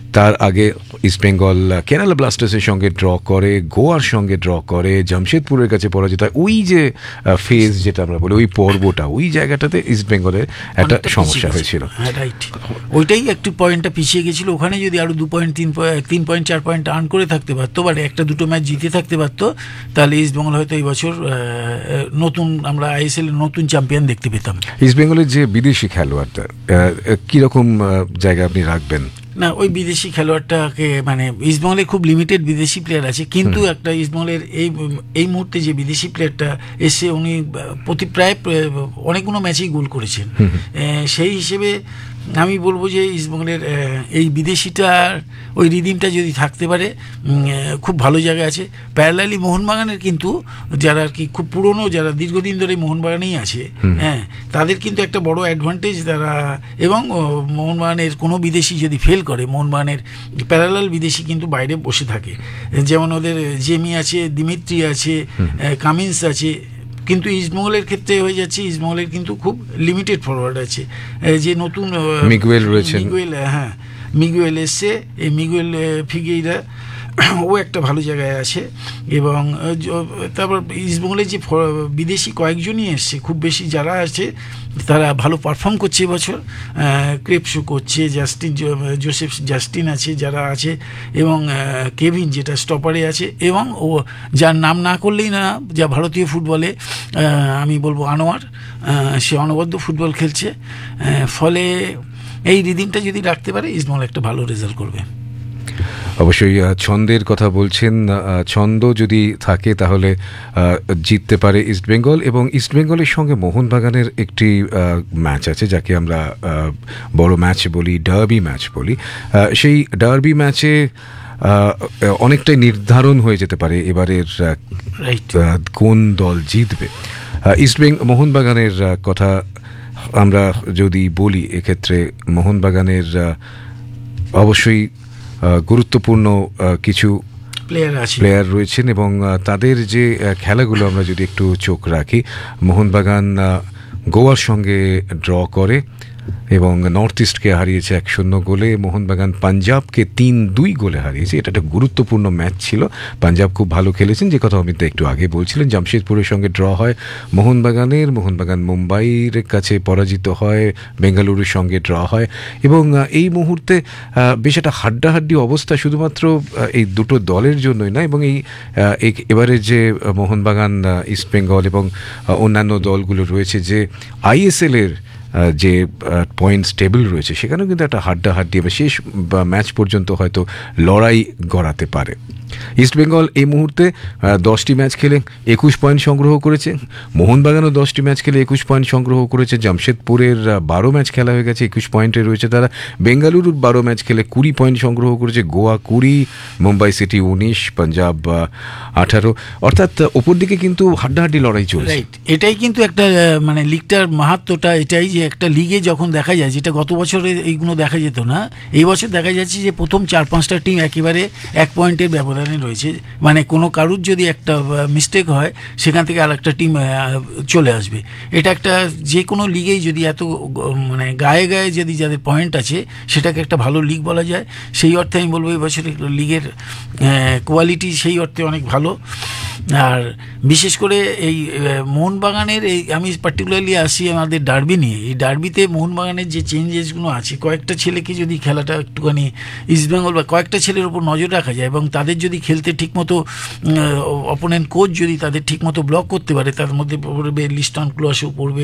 তার আগে ইস্টবেঙ্গল কেরালা ব্লাস্টার্সের সঙ্গে ড্র করে, গোয়ার সঙ্গে ড্র করে, জামশেদপুরের কাছে পরাজিত হয়। ওই যে ফেজ যেটা আমরা বলি, ওই পর্বটা, ওই জায়গাটাতে ইস্টবেঙ্গলের একটা সমস্যা হয়েছিল। রাইট, ওইটাই একটু পয়েন্টটা পিছিয়ে গেছিল। ওখানে যদি আরো 2 পয়েন্ট 3 পয়েন্ট 4 পয়েন্ট আর্ন করে থাকতে পারতো, বা একটা দুটো ম্যাচ জিতে থাকতে পারতো, তাহলে ইস্টবেঙ্গল হয়তো এই বছর নতুন আমরা আইএসএল নতুন চ্যাম্পিয়ন দেখতে পেতাম। ইস্টবেঙ্গলের যে বিদেশি খেলোয়াড়টা কিরকম জায়গা আপনি রাখবেন? না, ওই বিদেশি খেলোয়াড়টাকে মানে ইস্টবেঙ্গলে খুব লিমিটেড বিদেশি প্লেয়ার আছে, কিন্তু একটা ইস্টবেঙ্গলের এই মুহূর্তে যে বিদেশি প্লেয়ারটা এসে উনি প্রায় অনেকগুলো ম্যাচেই গোল করেছেন। সেই হিসেবে আমি বলবো যে ইস্টবেঙ্গলের এই বিদেশিটার ওই রিদিমটা যদি থাকতে পারে খুব ভালো জায়গায় আছে। প্যারালালি মোহনবাগানের কিন্তু যারা আর কি খুব পুরনো, যারা দীর্ঘদিন ধরে মোহনবাগানেই আছে, হ্যাঁ, তাদের কিন্তু একটা বড় অ্যাডভান্টেজ তারা, এবং মোহনবাগানের কোনো বিদেশি যদি ফেল করে, মোহনবাগানের প্যারালাল বিদেশি কিন্তু বাইরে বসে থাকে। যেমন ওদের জেমি আছে, দিমিত্রি আছে, কামিন্স আছে। কিন্তু ইস্টবেঙ্গলের ক্ষেত্রে হয়ে যাচ্ছে, ইস্টবেঙ্গলের কিন্তু খুব লিমিটেড ফরওয়ার্ড আছে। যে নতুন মিগুয়েল রয়েছে, হ্যাঁ, মিগুয়েল এসছে, এই মিগুয়েল ফিগেইরা, ও একটা ভালো জায়গায় আছে। এবং তারপর ইস্টবেঙ্গলের যে বিদেশি কয়েকজনই এসছে, খুব বেশি যারা আছে তারা ভালো পারফর্ম করছে এবছর। ক্রেপশো করছে, জোসেফ জাস্টিন আছে যারা আছে, এবং কেভিন যেটা স্টপারে আছে, এবং ও যার নাম না করলেই না, যা ভারতীয় ফুটবলে আমি বলবো আনোয়ার, সে অনবদ্য ফুটবল খেলছে। ফলে এই রিদিমটা যদি রাখতে পারে, ইস্টবেঙ্গল একটা ভালো রেজাল্ট করবে। অবশ্যই ছন্দের কথা বলছেন, ছন্দ যদি থাকে তাহলে জিততে পারে ইস্টবেঙ্গল। এবং ইস্টবেঙ্গলের সঙ্গে মোহনবাগানের একটি ম্যাচ আছে, যাকে আমরা বড় ম্যাচ বলি, ডার্বি ম্যাচ বলি। সেই ডার্বি ম্যাচে অনেকটাই নির্ধারণ হয়ে যেতে পারে এবারের কোন দল জিতবে। মোহনবাগানের কথা আমরা যদি বলি, এক্ষেত্রে মোহনবাগানের অবশ্যই গুরুত্বপূর্ণ কিছু প্লেয়ার রয়েছেন, এবং তাদের যে খেলাগুলো আমরা যদি একটু চোখ রাখি, মোহনবাগান গোয়ার সঙ্গে ড্র করে এবং নর্থ ইস্টকে হারিয়েছে 1-0 গোলে। মোহনবাগান পাঞ্জাবকে 3-2 গোলে হারিয়েছে। এটা একটা গুরুত্বপূর্ণ ম্যাচ ছিল। পাঞ্জাব খুব ভালো খেলেছেন, যে কথা অমিত একটু আগে বলছিলেন। জামশেদপুরের সঙ্গে ড্র হয় মোহনবাগানের, মোহনবাগান মুম্বাইয়ের কাছে পরাজিত হয়, বেঙ্গালুরুর সঙ্গে ড্র হয়, এবং এই মুহূর্তে বেশ একটা হাড্ডাহাড্ডি অবস্থা, শুধুমাত্র এই দুটো দলের জন্যই না, এবং এবারে যে মোহনবাগান, ইস্টবেঙ্গল এবং অন্যান্য দলগুলো রয়েছে, যে আইএসএল-এর যে পয়েন্টস টেবিল রয়েছে, সেখানেও কিন্তু একটা হাড্ডাহাড্ডি বা শেষ ম্যাচ পর্যন্ত হয়তো লড়াই গড়াতে পারে। ইস্টবেঙ্গল এই মুহূর্তে 10টি ম্যাচ খেলে 21 পয়েন্ট সংগ্রহ করেছে। মোহনবাগানও 10টি ম্যাচ খেলে 21 পয়েন্ট সংগ্রহ করেছে। জামশেদপুরের 12 ম্যাচ খেলা হয়ে গেছে, 21 পয়েন্টে রয়েছে তারা। বেঙ্গালুরুর 12 ম্যাচ খেলে 20 পয়েন্ট সংগ্রহ করেছে। গোয়া 20, মুম্বাই সিটি 19, পাঞ্জাব 18। অর্থাৎ ওপর দিকে কিন্তু হাড্ডাহাড্ডি লড়াই চলছে। এটাই কিন্তু একটা মানে লিগটার মাহাত্ম্যটা এটাই, যে একটা লিগে যখন দেখা যায়, যেটা গত বছরে এইগুলো দেখা যেত না, এই বছর দেখা যাচ্ছে যে প্রথম 4-5টা টিম একেবারে 1 পয়েন্টের ব্যবধানে রয়েছে। মানে কোনো কারুর যদি একটা মিস্টেক হয়, সেখান থেকে আর একটা টিম চলে আসবে। এটা একটা যে কোনো লিগেই যদি এত মানে গায়ে গায়ে যদি যাদের পয়েন্ট আছে, সেটাকে একটা ভালো লিগ বলা যায়। সেই অর্থে আমি বলবো এই বছর লিগের কোয়ালিটি সেই অর্থে অনেক ভালো। আর বিশেষ করে এই মোহনবাগানের আমি পার্টিকুলারলি আসি আমাদের ডার্বি নিয়ে। এই ডার্বিতে মোহনবাগানের যে চেঞ্জেসগুলো আছে, কয়েকটা ছেলেকে যদি খেলাটা একটুখানি ইস্টবেঙ্গল বা কয়েকটা ছেলের উপর নজর রাখা যায়, এবং তাদের যদি খেলতে ঠিকমতো অপোনেন্ট কোচ যদি তাদের ঠিকমতো ব্লক করতে পারে, তার মধ্যে পড়বে লিস্টন ক্লসও পড়বে,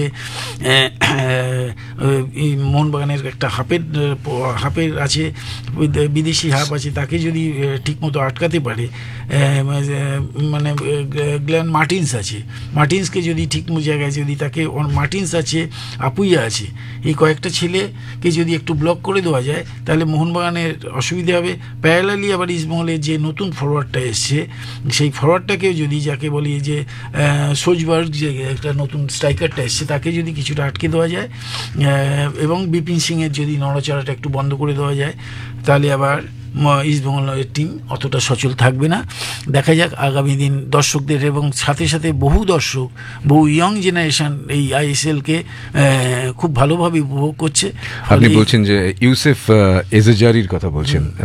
মোহনবাগানের একটা হাফের আছে, বিদেশি হাফ আছে, তাকে যদি ঠিকমতো আটকাতে পারে, মানে গ্ল্যান মার্টিন্স আছে, মার্টিন্সকে যদি ঠিক জায়গায় যদি তাকে, মার্টিন্স আছে, আপুইয়া আছে, এই কয়েকটা ছেলেকে যদি একটু ব্লক করে দেওয়া যায়, তাহলে মোহনবাগানের অসুবিধা হবে। প্যারালালি আবার ইস্টবেঙ্গলের যে নতুন ফরওয়ার্ডটা এসছে, সেই ফরওয়ার্ডটাকেও যদি, যাকে বলি যে সোজবার্গ, যে একটা নতুন স্ট্রাইকারটা এসছে, তাকে যদি কিছুটা আটকে দেওয়া যায়, এবং বিপিন সিংয়ের যদি নড়াচড়াটা একটু বন্ধ করে দেওয়া যায়, তাহলে আবার ইস্টবেঙ্গলের টিম অতটা সচল থাকবে না। দেখা যাক আগামী দিন দর্শকদের, এবং সাথে সাথে বহু দর্শক, বহু ইয়ং জেনারেশন এই আইএসএলকে খুব ভালোভাবে উপভোগ করছে। আপনি বলছেন যে ইউসেফ এজাজারির কথা বলছেন।